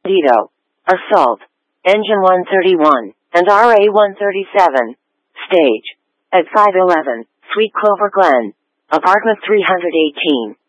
Dito. Assault. Engine 131 and RA-137. Stage. At 511, Sweet Clover Glen. Apartment 318.